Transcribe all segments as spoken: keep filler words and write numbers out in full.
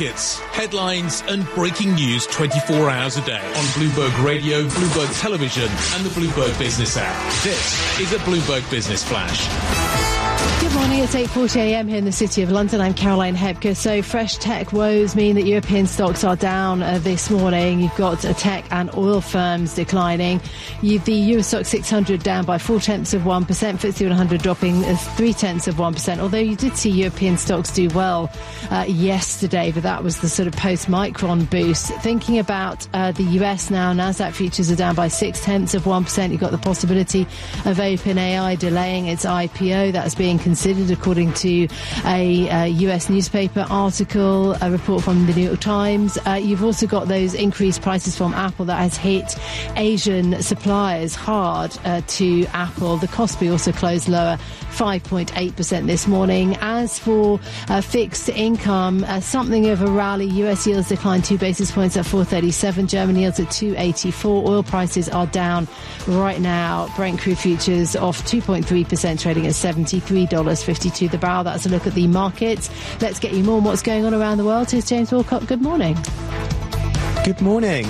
markets, headlines and breaking news twenty-four hours a day on Bloomberg Radio, Bloomberg Television and the Bloomberg Business app. This is a Bloomberg Business Flash. Good morning, it's eight forty a m here in the City of London. I'm Caroline Hebker. So fresh tech woes mean that European stocks are down uh, this morning. You've got uh, tech and oil firms declining. You, the Euro Stoxx six hundred down by four tenths of one percent, F T S E one hundred dropping uh, three tenths of one percent, although you did see European stocks do well uh, yesterday, but that was the sort of post-Micron boost. Thinking about uh, the U S now, Nasdaq futures are down by six tenths of one percent. You've got the possibility of OpenAI delaying its I P O. That's being considered, according to a, a U S newspaper article, a report from the New York Times. Uh, you've also got those increased prices from Apple that has hit Asian suppliers hard uh, to Apple. The Kospi also closed lower, five point eight percent this morning. As for uh, fixed income, uh, something of a rally. U S yields declined two basis points at four thirty-seven. German yields at two eighty-four. Oil prices are down right now. Brent crude futures off two point three percent, trading at seventy-three dollars fifty-two the barrel. That's a look at the markets. Let's get you more on what's going on around the world. Here's James Walcott. Good morning. Good morning.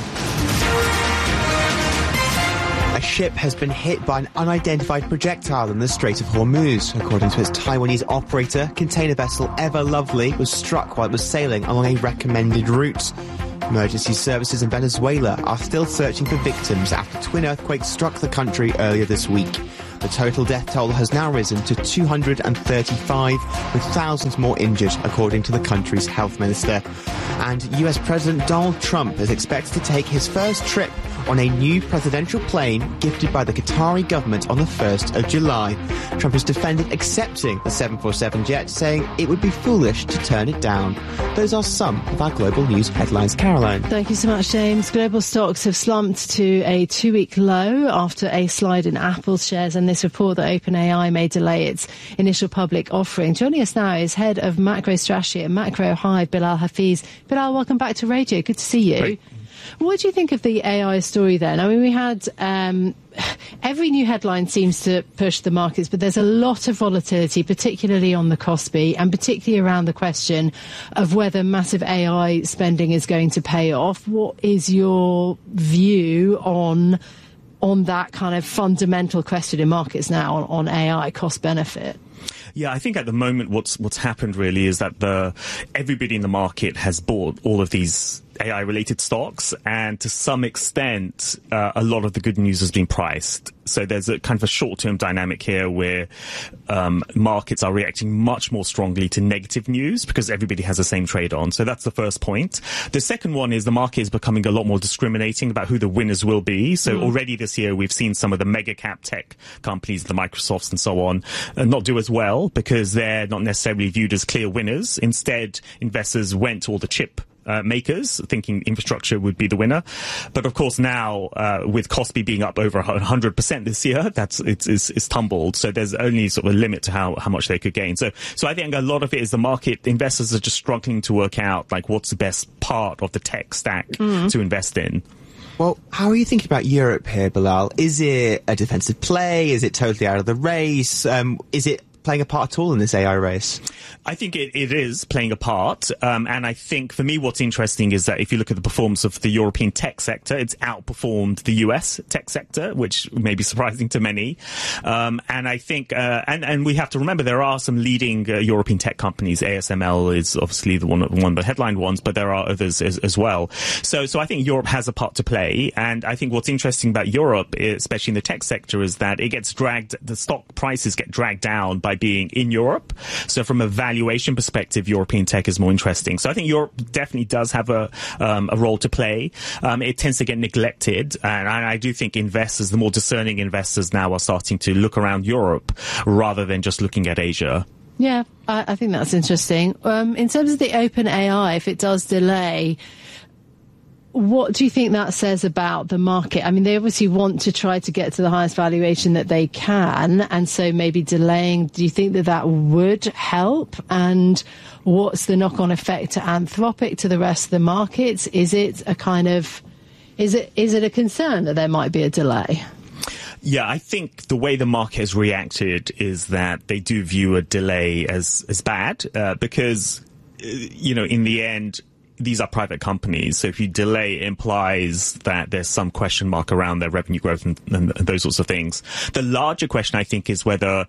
A ship has been hit by an unidentified projectile in the Strait of Hormuz. According to its Taiwanese operator, container vessel Ever Lovely was struck while it was sailing along a recommended route. Emergency services in Venezuela are still searching for victims after twin earthquakes struck the country earlier this week. The total death toll has now risen to two hundred thirty-five, with thousands more injured, according to the country's health minister. And U S President Donald Trump is expected to take his first trip on a new presidential plane gifted by the Qatari government on the first of July. Trump has defended accepting the seven forty-seven jet, saying it would be foolish to turn it down. Those are some of our global news headlines. Caroline. Thank you so much, James. Global stocks have slumped to a two-week low after a slide in Apple's shares and this report that OpenAI may delay its initial public offering. Joining us now is head of macro strategy at Macro Hive, Bilal Hafeez. Bilal, welcome back to radio. Good to see you. Great. What do you think of the A I story then? I mean, we had um, every new headline seems to push the markets, but there's a lot of volatility, particularly on the Kospi and particularly around the question of whether massive A I spending is going to pay off. What is your view on on that kind of fundamental question in markets now on, on A I cost benefit? Yeah, I think at the moment what's what's happened really is that the everybody in the market has bought all of these A I-related stocks, and to some extent, uh, a lot of the good news has been priced. So there's a kind of a short-term dynamic here where um, markets are reacting much more strongly to negative news because everybody has the same trade on. So that's the first point. The second one is the market is becoming a lot more discriminating about who the winners will be. So mm. already this year we've seen some of the mega cap tech companies, the Microsofts and so on, uh, not do as well because they're not necessarily viewed as clear winners. Instead, investors went to all the chip Uh, makers, thinking infrastructure would be the winner. But of course now, uh, with Kospi being up over one hundred percent this year, that's it's, it's, it's tumbled. So there's only sort of a limit to how, how much they could gain. So so I think a lot of it is the market, investors are just struggling to work out, like, what's the best part of the tech stack mm. to invest in. Well, how are you thinking about Europe here, Bilal? Is it a defensive play? Is it totally out of the race? Um, is it playing a part at all in this A I race? I think it, it is playing a part. Um, and I think for me, what's interesting is that if you look at the performance of the European tech sector, it's outperformed the U S tech sector, which may be surprising to many. Um, and I think, uh, and, and we have to remember there are some leading uh, European tech companies. A S M L is obviously the one, one of the headline ones, but there are others as, as well. So, so I think Europe has a part to play. And I think what's interesting about Europe, especially in the tech sector, is that it gets dragged, the stock prices get dragged down by being in Europe. So from a valuation perspective, European tech is more interesting. So I think Europe definitely does have a um, a role to play. Um, it tends to get neglected. And I, I do think investors, the more discerning investors now are starting to look around Europe rather than just looking at Asia. Yeah, I, I think that's interesting. Um, in terms of the OpenAI, if it does delay, what do you think that says about the market? I mean, they obviously want to try to get to the highest valuation that they can, and so maybe delaying. Do you think that that would help? And what's the knock-on effect to Anthropic, to the rest of the markets? Is it a kind of, is it is it a concern that there might be a delay? Yeah, I think the way the market has reacted is that they do view a delay as as bad uh, because, uh, you know, in the end, these are private companies. So if you delay, it implies that there's some question mark around their revenue growth and, and those sorts of things. The larger question, I think, is whether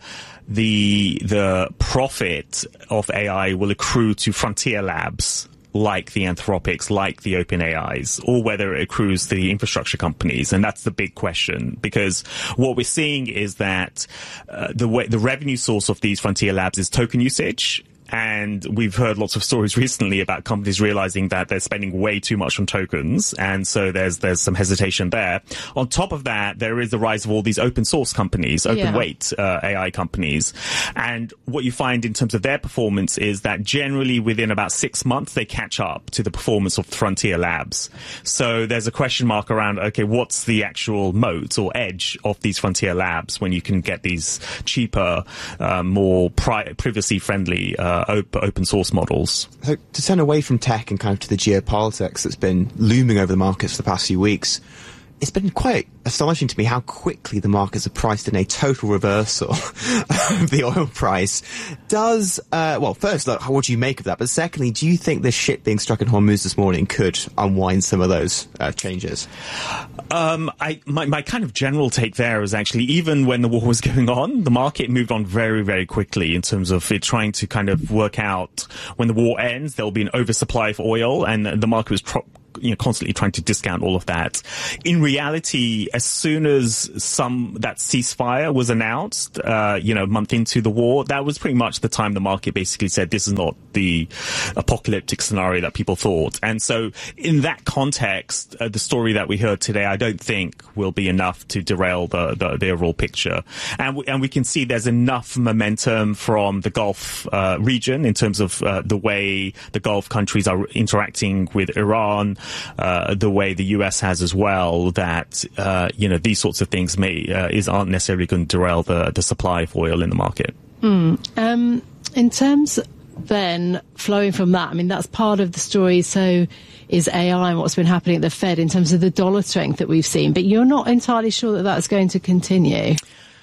the the profit of A I will accrue to frontier labs like the Anthropics, like the OpenAIs, or whether it accrues to the infrastructure companies. And that's the big question, because what we're seeing is that uh, the way, the revenue source of these frontier labs is token usage. And we've heard lots of stories recently about companies realizing that they're spending way too much on tokens. And so there's there's some hesitation there. On top of that, there is the rise of all these open source companies, open yeah. weight uh, A I companies. And what you find in terms of their performance is that generally within about six months, they catch up to the performance of frontier labs. So there's a question mark around, okay, what's the actual moat or edge of these frontier labs when you can get these cheaper, uh, more pri- privacy-friendly uh, open source models? So to turn away from tech and kind of to the geopolitics that's been looming over the markets for the past few weeks, it's been quite astonishing to me how quickly the markets have priced in a total reversal of the oil price. Does, uh, well, first, look, what do you make of that? But secondly, do you think the ship being struck in Hormuz this morning could unwind some of those uh, changes? Um, I, my, my kind of general take there is actually, even when the war was going on, the market moved on very, very quickly in terms of it trying to kind of work out when the war ends, there'll be an oversupply of oil, and the market was tro- you know, constantly trying to discount all of that. In reality, as soon as some, that ceasefire was announced, uh, you know, a month into the war, that was pretty much the time the market basically said, this is not the apocalyptic scenario that people thought. And so in that context, uh, the story that we heard today, I don't think will be enough to derail the, the, the overall picture. And we, and we can see there's enough momentum from the Gulf, uh, region in terms of, uh, the way the Gulf countries are interacting with Iran, Uh, the way the U S has as well, that, uh, you know, these sorts of things may, uh, is, aren't necessarily going to derail the, the supply of oil in the market. Mm. Um, in terms then, flowing from that, I mean, that's part of the story, so is A I and what's been happening at the Fed in terms of the dollar strength that we've seen, but you're not entirely sure that that's going to continue.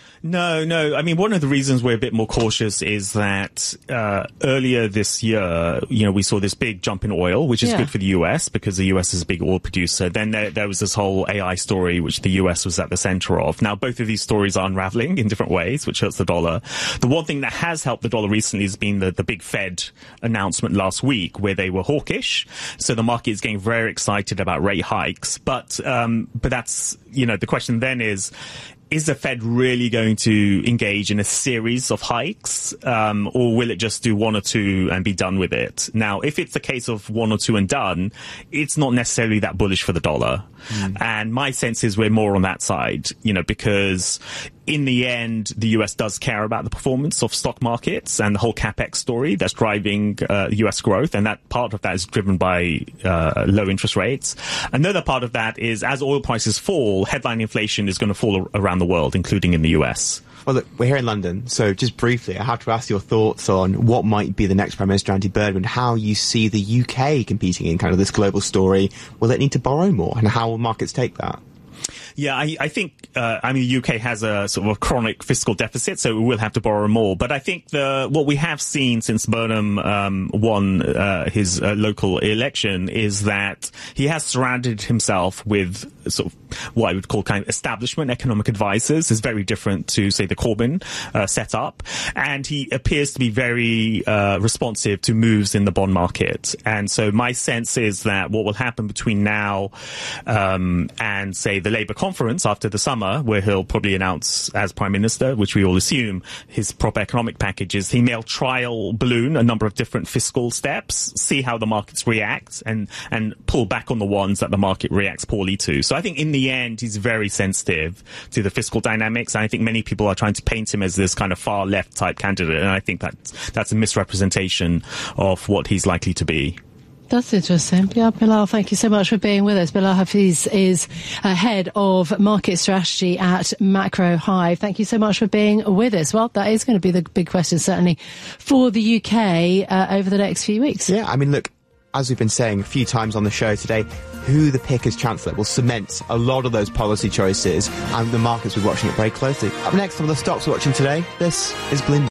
No, no. I mean, one of the reasons we're a bit more cautious is that uh, earlier this year, you know, we saw this big jump in oil, which is yeah. good for the U S because the U S is a big oil producer. Then there, there was this whole A I story, which the U S was at the center of. Now, both of these stories are unraveling in different ways, which hurts the dollar. The one thing that has helped the dollar recently has been the, the big Fed announcement last week, where they were hawkish. So the market is getting very excited about rate hikes. But, um, but that's, you know, the question then is, is the Fed really going to engage in a series of hikes, um, or will it just do one or two and be done with it? Now, if it's the case of one or two and done, it's not necessarily that bullish for the dollar. Mm. And my sense is we're more on that side, you know, because in the end, the U S does care about the performance of stock markets and the whole CapEx story that's driving uh, U S growth. And that part of that is driven by uh, low interest rates. Another part of that is as oil prices fall, headline inflation is going to fall around the world, including in the U S. Well, look, we're here in London, so just briefly, I have to ask your thoughts on what might be the next Prime Minister, Andy Burnham, how you see the U K competing in kind of this global story. Will it need to borrow more, and how will markets take that? Yeah, I, I think, uh, I mean, the U K has a sort of a chronic fiscal deficit, so we will have to borrow more. But I think the, what we have seen since Burnham, um, won, uh, his uh, local election is that he has surrounded himself with sort of what I would call kind of establishment economic advisors. Is very different to, say, the Corbyn, uh, setup. And he appears to be very, uh, responsive to moves in the bond market. And so my sense is that what will happen between now, um, and say the Labour conference after the summer, where he'll probably announce as Prime Minister, which we all assume, his proper economic packages, he may trial balloon a number of different fiscal steps, see how the markets react, and, and pull back on the ones that the market reacts poorly to. So I think in the end, he's very sensitive to the fiscal dynamics. And I think many people are trying to paint him as this kind of far left type candidate. And I think that's, that's a misrepresentation of what he's likely to be. That's interesting. Yeah, Bilal, thank you so much for being with us. Bilal Hafeez is uh, head of market strategy at Macro Hive. Thank you so much for being with us. Well, that is going to be the big question, certainly, for the U K uh, over the next few weeks. Yeah, I mean, look, as we've been saying a few times on the show today, who the pick as Chancellor will cement a lot of those policy choices, and the markets will be watching it very closely. Up next on the stocks we're watching today, this is Bloomberg.